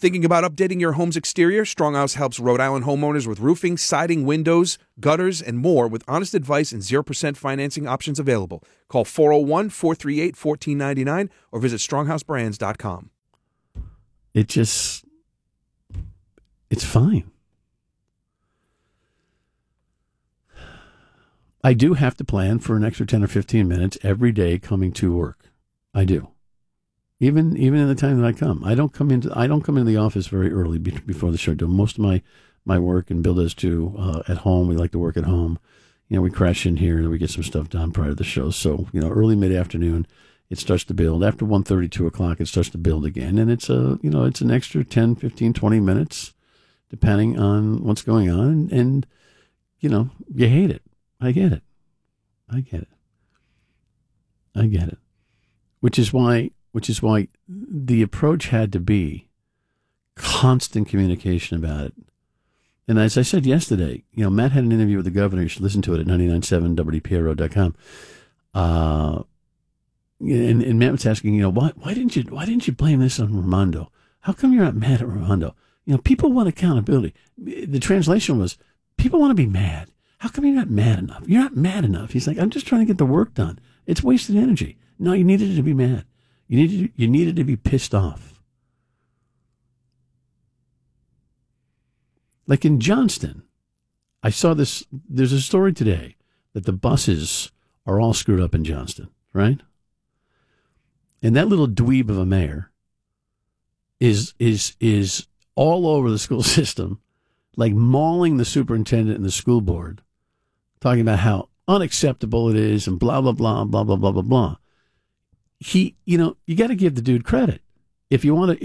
Thinking about updating your home's exterior? Stronghouse helps Rhode Island homeowners with roofing, siding, windows, gutters, and more with honest advice and 0% financing options available. Call 401-438-1499 or visit stronghouseBrands.com. It's fine. I do have to plan for an extra 10 or 15 minutes every day coming to work. I do. Even in the time that I come. I don't come into the office very early before the show. I do most of my work, and Bill does too, at home. We like to work at home. We crash in here and we get some stuff done prior to the show. So, early mid-afternoon, it starts to build. After 1:30, 2 o'clock, it starts to build again. And it's it's an extra 10, 15, 20 minutes, depending on what's going on. And you hate it. I get it. Which is why the approach had to be constant communication about it. And as I said yesterday, Matt had an interview with the governor. You should listen to it at 997wpro.com. And Matt was asking, why didn't you blame this on Raimondo? How come you're not mad at Raimondo? People want accountability. The translation was, people want to be mad. How come you're not mad enough? You're not mad enough. He's like, I'm just trying to get the work done. It's wasted energy. No, you needed to be mad. You needed to be pissed off. Like in Johnston, I saw this. There's a story today that the buses are all screwed up in Johnston, right? And that little dweeb of a mayor is all over the school system, like mauling the superintendent and the school board, talking about how unacceptable it is and blah blah blah blah blah blah blah blah. You got to give the dude credit. If you want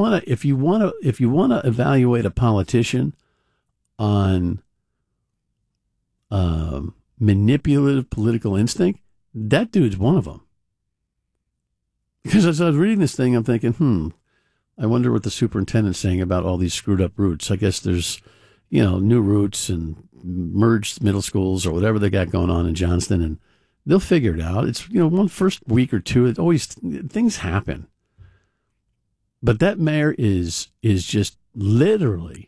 to evaluate a politician on manipulative political instinct, that dude's one of them. Because as I was reading this thing, I'm thinking, I wonder what the superintendent's saying about all these screwed up routes. I guess there's, new routes and merged middle schools or whatever they got going on in Johnston, and they'll figure it out. It's, one first week or two, it always, things happen. But that mayor is just literally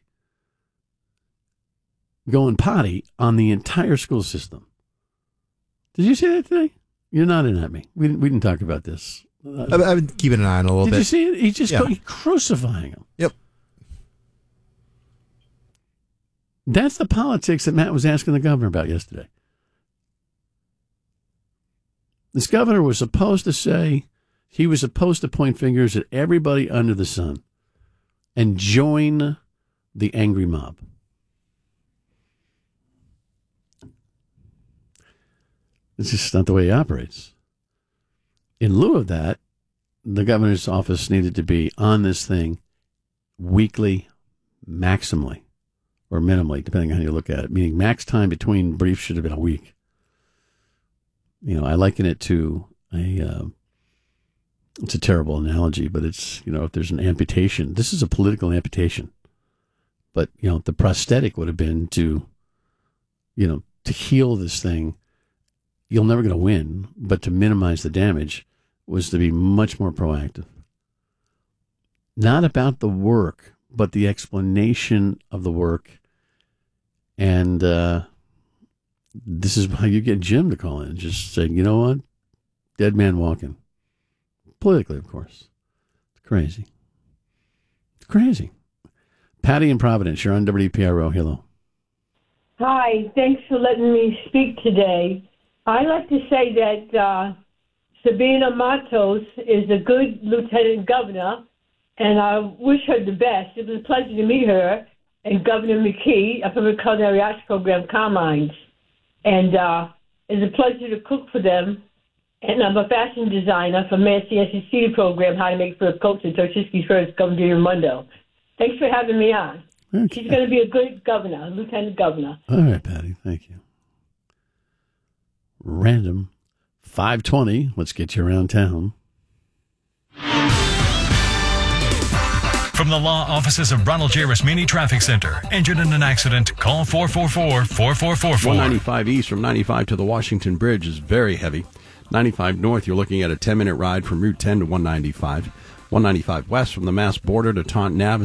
going potty on the entire school system. Did you see that today? You're nodding at me. We didn't talk about this. I've been keeping an eye on it a little bit. Did you see it? He's just he's crucifying him. Yep. That's the politics that Matt was asking the governor about yesterday. This governor was supposed to say, he was supposed to point fingers at everybody under the sun and join the angry mob. It's just not the way he operates. In lieu of that, the governor's office needed to be on this thing weekly, maximally, or minimally, depending on how you look at it. Meaning max time between briefs should have been a week. I liken it to it's a terrible analogy, but it's, if there's an amputation, this is a political amputation. But, the prosthetic would have been to heal this thing. You're never going to win, but to minimize the damage was to be much more proactive. Not about the work, but the explanation of the work. And this is how you get Jim to call in and just say, you know what? Dead man walking. Politically, of course. It's crazy. It's crazy. Patty in Providence, you're on WPRO. Hello. Hi, thanks for letting me speak today. I'd like to say that Sabina Matos is a good lieutenant governor, and I wish her the best. It was a pleasure to meet her and Governor McKee up in the Culinary Arts Program, Carmines. And it's a pleasure to cook for them. And I'm a fashion designer for Massey SEC program, How to Make Fur Coats, and Torchisky's First Governor Raimondo. Thanks for having me on. Okay. She's going to be a good governor, lieutenant governor. All right, Patty. Thank you. Random 520. Let's get you around town. From the law offices of Ronald J. Rasmini Traffic Center. Injured in an accident? Call 444-4444. 195 east from 95 to the Washington Bridge is very heavy. 95 north, you're looking at a 10-minute ride from Route 10 to 195. 195 west from the Mass border to Taunton Ave